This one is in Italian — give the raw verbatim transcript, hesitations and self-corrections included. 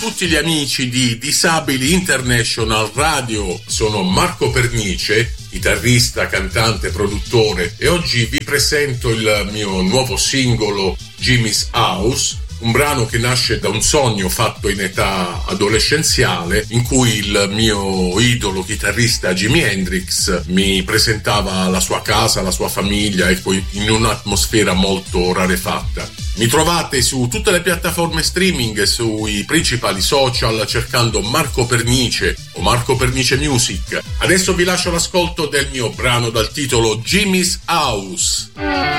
tutti gli amici di Disabili International Radio. Sono Marco Pernice, chitarrista, cantante, produttore, e oggi vi presento il mio nuovo singolo Jimmy's House, un brano che nasce da un sogno fatto in età adolescenziale, in cui il mio idolo chitarrista Jimi Hendrix mi presentava la sua casa, la sua famiglia, ecco, in un'atmosfera molto rarefatta. Mi trovate su tutte le piattaforme streaming, sui principali social, cercando Marco Pernice o Marco Pernice Music. Adesso vi lascio l'ascolto del mio brano dal titolo Jimmy's House.